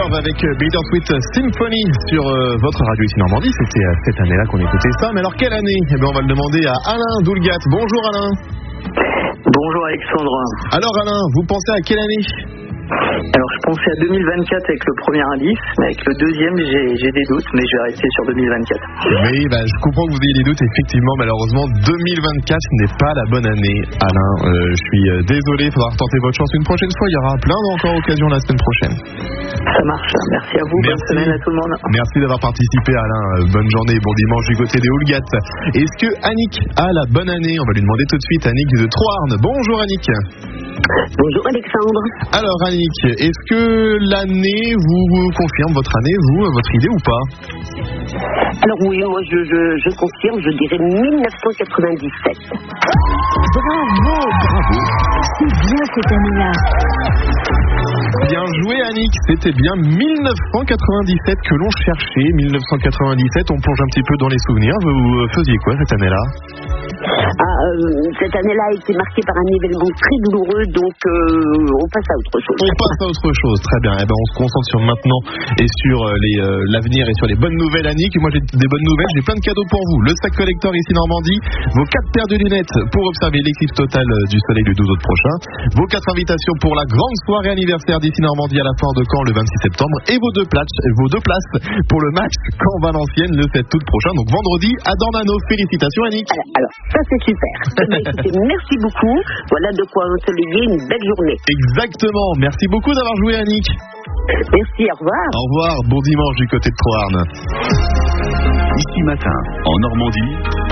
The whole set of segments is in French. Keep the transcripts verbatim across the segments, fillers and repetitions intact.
Love avec Bittersweet Symphony sur euh, votre radio ici Normandie. C'était euh, cette année-là qu'on écoutait ça. Mais alors quelle année? Eh bien on va le demander à Alain Doulgat. Bonjour Alain. Bonjour Alexandre. Alors Alain, vous pensez à quelle année? Alors je pensais à deux mille vingt-quatre avec le premier indice, mais avec le deuxième j'ai, j'ai des doutes, mais je vais rester sur deux mille vingt-quatre. Oui, bah, je comprends que vous ayez des doutes, effectivement, malheureusement deux mille vingt-quatre n'est pas la bonne année. Alain, euh, je suis euh, désolé, il faudra retenter votre chance une prochaine fois, il y aura plein d'encore occasions la semaine prochaine. Ça marche, merci à vous, merci. Bonne semaine à tout le monde. Merci d'avoir participé Alain, euh, bonne journée, bon dimanche du côté des Houlgats. Est-ce que Annick a la bonne année? On va lui demander tout de suite, Annick de Troarn. Bonjour Annick. Bonjour Alexandre. Alors Annick, est-ce que l'année vous confirme votre année, vous, votre idée ou pas? Alors oui, moi je, je, je confirme, je dirais dix-neuf cent quatre-vingt-dix-sept. Bravo, bravo. C'est bien cette année-là. Bien joué Annick, c'était bien dix-neuf cent quatre-vingt-dix-sept que l'on cherchait. dix-neuf cent quatre-vingt-dix-sept, on plonge un petit peu dans les souvenirs. Vous faisiez quoi cette année-là? Ah, euh, cette année-là a été marquée par un événement très douloureux, donc euh, on passe à autre chose. On passe à autre chose, très bien. Eh ben, on se concentre sur maintenant et sur les, euh, l'avenir et sur les bonnes nouvelles, Annick. Et moi j'ai des bonnes nouvelles, j'ai plein de cadeaux pour vous. Le sac collector ici Normandie, vos quatre paires de lunettes pour observer l'éclipse totale du soleil le douze août prochain, vos quatre invitations pour la grande soirée anniversaire d'ici Normandie à la foire de Caen le vingt-six septembre et vos deux places, vos deux places pour le match Caen-Valenciennes le sept août prochain, donc vendredi à Dornano. Félicitations Annick. Alors, alors ça c'est super. Écoutez, merci beaucoup. Voilà de quoi ensoleiller une belle journée. Exactement. Merci beaucoup d'avoir joué Annick. Merci, au revoir. Au revoir. Bon dimanche du côté de Troarn. Ici matin, en Normandie,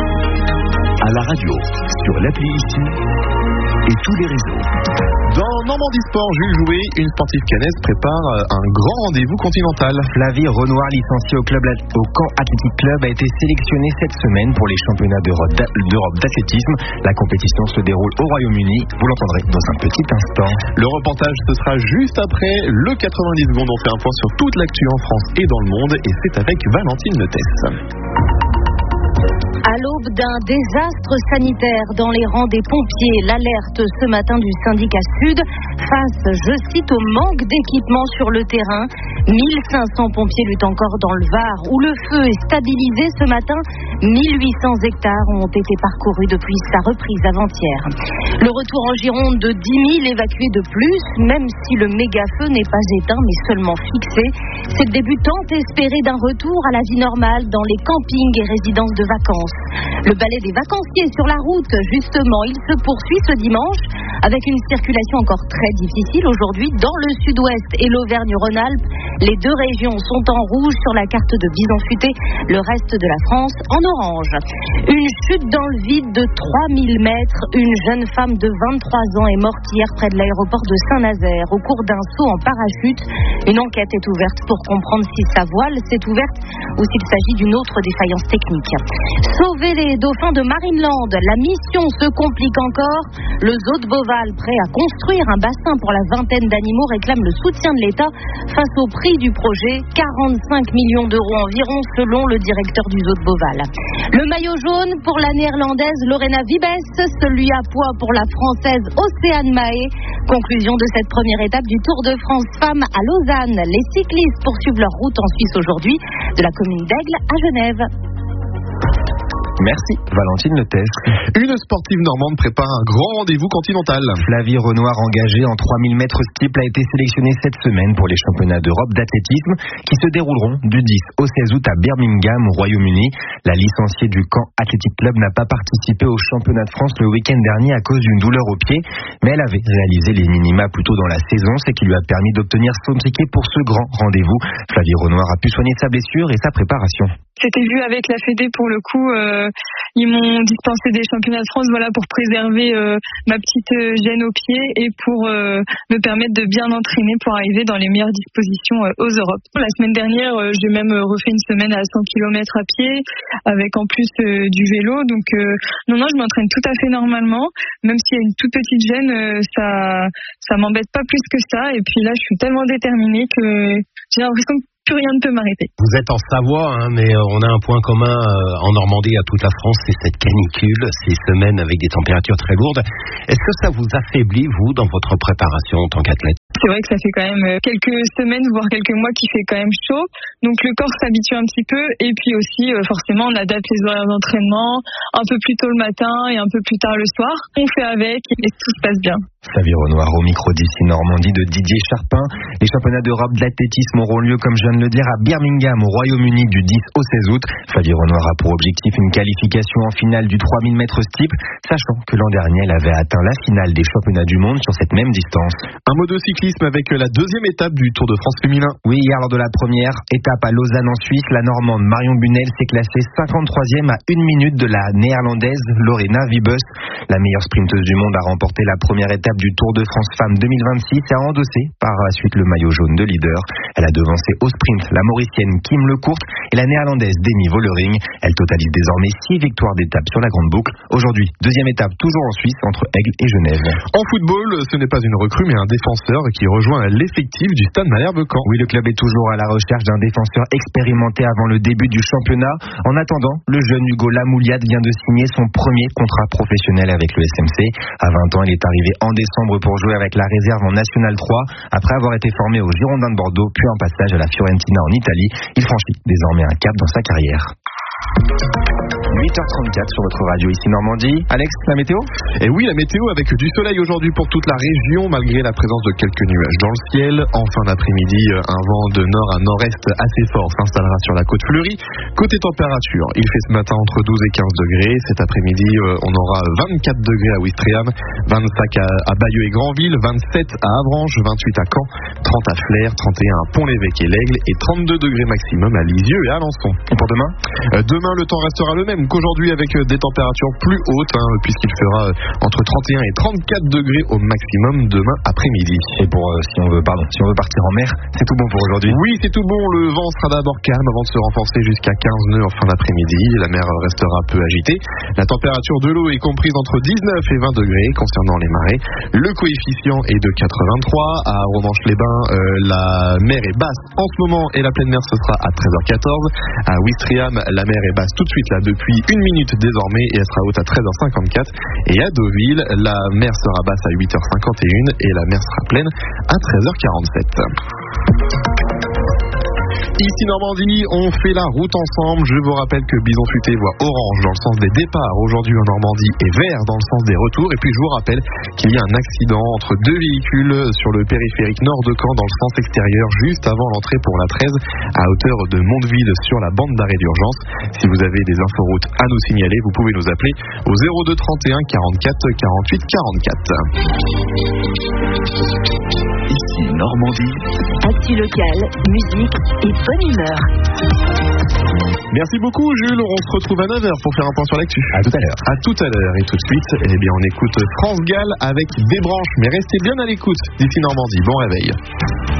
à la radio, sur l'appli ici et tous les réseaux. Dans Normandie Sport, Jules Jouet, une sportive cannaise prépare un grand rendez-vous continental. Flavie Renoir, licenciée au, club, au Caen Athletic Club, a été sélectionnée cette semaine pour les championnats d'Europe, d'Europe d'athlétisme. La compétition se déroule au Royaume-Uni. Vous l'entendrez dans un petit instant. Le reportage, ce sera juste après le quatre-vingt-dix secondes. On fait un point sur toute l'actu en France et dans le monde. Et c'est avec Valentine Lettès. À l'aube d'un désastre sanitaire dans les rangs des pompiers, l'alerte ce matin du syndicat Sud face, je cite, au manque d'équipement sur le terrain. mille cinq cents pompiers luttent encore dans le Var où le feu est stabilisé ce matin. mille huit cents hectares ont été parcourus depuis sa reprise avant-hier. Le retour en Gironde de dix mille évacués de plus, même si le méga-feu n'est pas éteint mais seulement fixé. C'est le début tant espéré d'un retour à la vie normale dans les campings et résidences de vacances. Le balai des vacanciers sur la route, justement, il se poursuit ce dimanche avec une circulation encore très difficile aujourd'hui dans le sud-ouest et l'Auvergne-Rhône-Alpes. Les deux régions sont en rouge sur la carte de Bison Futé, le reste de la France en orange. Une chute dans le vide de trois mille mètres. Une jeune femme de vingt-trois ans est morte hier près de l'aéroport de Saint-Nazaire au cours d'un saut en parachute. Une enquête est ouverte pour comprendre si sa voile s'est ouverte ou s'il s'agit d'une autre défaillance technique. Sauver les dauphins de Marineland, la mission se complique encore. Le zoo de Beauval, prêt à construire un bassin pour la vingtaine d'animaux, réclame le soutien de l'État face au prix du projet, quarante-cinq millions d'euros environ selon le directeur du zoo de Beauval. Le maillot jaune pour la néerlandaise Lorena Wiebes, celui à poids pour la française Océane Mahé. Conclusion de cette première étape du Tour de France Femmes à Lausanne. Les cyclistes poursuivent leur route en Suisse aujourd'hui, de la commune d'Aigle à Genève. Merci Valentine Lettès. Une sportive normande prépare un grand rendez-vous continental. Flavie Renoir, engagée en trois mille mètres steeple, a été sélectionnée cette semaine pour les championnats d'Europe d'athlétisme qui se dérouleront du dix au seize août à Birmingham au Royaume-Uni. La licenciée du Caen Athletic Club n'a pas participé au championnat de France le week-end dernier à cause d'une douleur au pied, mais elle avait réalisé les minima plus tôt dans la saison, ce qui lui a permis d'obtenir son ticket pour ce grand rendez-vous. Flavie Renoir a pu soigner sa blessure et sa préparation. C'était vu avec la Fédé pour le coup. Euh, ils m'ont dispensé des championnats de France, voilà, pour préserver euh, ma petite euh, gêne au pied et pour euh, me permettre de bien entraîner pour arriver dans les meilleures dispositions euh, aux Europes. La semaine dernière, euh, j'ai même euh, refait une semaine à cent kilomètres à pied, avec en plus euh, du vélo. Donc euh, non, non, je m'entraîne tout à fait normalement. Même s'il y a une toute petite gêne, euh, ça, ça m'embête pas plus que ça. Et puis là, je suis tellement déterminée que j'ai l'impression que plus rien ne peut m'arrêter. Vous êtes en Savoie, hein, mais on a un point commun en Normandie à toute la France, c'est cette canicule, ces semaines avec des températures très lourdes. Est-ce que ça vous affaiblit, vous, dans votre préparation en tant qu'athlète ? C'est vrai que ça fait quand même quelques semaines, voire quelques mois qu'il fait quand même chaud. Donc le corps s'habitue un petit peu et puis aussi forcément on adapte les horaires d'entraînement un peu plus tôt le matin et un peu plus tard le soir. On fait avec et tout se passe bien. Flavie Renoir au micro d'ici Normandie de Didier Charpin. Les championnats d'Europe d'athlétisme auront lieu, comme je viens de le dire, à Birmingham au Royaume-Uni du dix au seize août. Flavie Renoir a pour objectif une qualification en finale du trois mille mètres steeple, sachant que l'an dernier elle avait atteint la finale des championnats du monde sur cette même distance. Un mot de cyclisme avec la deuxième étape du Tour de France féminin. Oui, hier lors de la première étape à Lausanne en Suisse, la Normande Marion Bunel s'est classée cinquante-troisième à une minute de la néerlandaise Lorena Wiebes. La meilleure sprinteuse du monde a remporté la première étape du Tour de France Femmes deux mille vingt-six et a endossé par la suite le maillot jaune de leader. Elle a devancé au sprint la mauricienne Kim Lecourt et la néerlandaise Demi Vollering. Elle totalise désormais six victoires d'étape sur la grande boucle. Aujourd'hui, deuxième étape toujours en Suisse entre Aigle et Genève. En football, ce n'est pas une recrue mais un défenseur qui rejoint l'effectif du Stade Malherbe-Caen. Oui, le club est toujours à la recherche d'un défenseur expérimenté avant le début du championnat. En attendant, le jeune Hugo Lamouliade vient de signer son premier contrat professionnel avec le S M C. À vingt ans, il est arrivé en décembre pour jouer avec la réserve en National trois. Après avoir été formé aux Girondins de Bordeaux, puis un passage à la Fiorentina en Italie, il franchit désormais un cap dans sa carrière. huit heures trente-quatre sur votre radio ici Normandie. Alex, la météo ? Et oui, la météo avec du soleil aujourd'hui pour toute la région malgré la présence de quelques nuages dans le ciel. En fin d'après-midi, un vent de nord à nord-est assez fort s'installera sur la côte fleurie. Côté température, il fait ce matin entre douze et quinze degrés. Cet après-midi, on aura vingt-quatre degrés à Ouistreham, vingt-cinq à Bayeux et Granville, vingt-sept à Avranches, vingt-huit à Caen, trente à Flers, trente et un à Pont-l'Évêque et l'Aigle et trente-deux degrés maximum à Lisieux et à Alençon. Et pour demain ? euh, Demain, le temps restera le même qu'aujourd'hui avec des températures plus hautes hein, puisqu'il fera entre trente et un et trente-quatre degrés au maximum demain après-midi. Et pour euh, si on veut pardon, si on veut partir en mer, c'est tout bon pour aujourd'hui. Oui, c'est tout bon, le vent sera d'abord calme avant de se renforcer jusqu'à quinze nœuds en fin d'après-midi. La mer restera peu agitée. La température de l'eau est comprise entre dix-neuf et vingt degrés concernant les marées. Le coefficient est de quatre-vingt-trois. À Romanche-les-Bains, euh, la mer est basse en ce moment et la pleine mer ce sera à treize heures quatorze. À Ouistreham, la mer est basse tout de suite là depuis une minute désormais et elle sera haute à treize heures cinquante-quatre. Et à Deauville, la mer sera basse à huit heures cinquante et un et la mer sera pleine à treize heures quarante-sept. Ici Normandie, on fait la route ensemble. Je vous rappelle que Bison Futé voit orange dans le sens des départs aujourd'hui en Normandie et vert dans le sens des retours. Et puis je vous rappelle qu'il y a un accident entre deux véhicules sur le périphérique nord de Caen dans le sens extérieur juste avant l'entrée pour la treize à hauteur de Mondeville sur la bande d'arrêt d'urgence. Si vous avez des inforoutes à nous signaler, vous pouvez nous appeler au zéro deux trente et un quarante-quatre quarante-huit quarante-quatre. Ici Normandie. Actu locale, musique et bonne humeur. Merci beaucoup Jules, on se retrouve à neuf heures pour faire un point sur l'actu. À tout à l'heure. À tout à l'heure et tout de suite, eh bien on écoute France Gall avec Des branches, mais restez bien à l'écoute d'ici Normandie. Bon réveil.